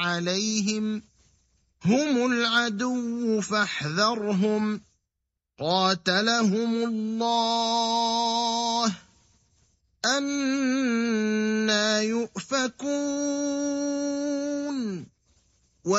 عليهم هم العدو فاحذرهم قاتلهم الله أنى يؤفكون